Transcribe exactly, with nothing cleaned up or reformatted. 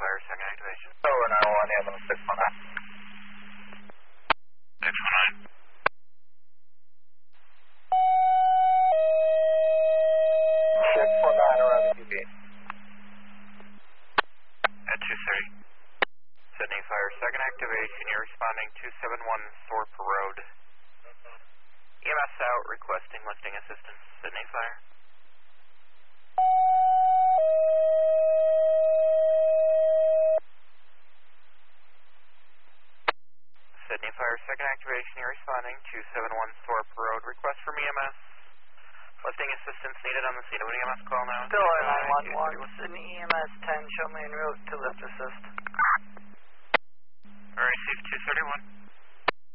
Fire, second activation. Over nine one, ambulance six one nine. six one nine. six one nine, arriving U V. At two thirty. Sydney Fire, second activation. You're responding two seven one Thorpe Road. E M S out, requesting lifting assistance. Sydney Fire. Sydney Fire, second activation. You're responding two seven one Thorpe Road. Request from E M S. Lifting assistance needed on the scene of an E M S call now. Door nine one one, Sydney E M S ten, show me en route to lift assist. Received two thirty-one.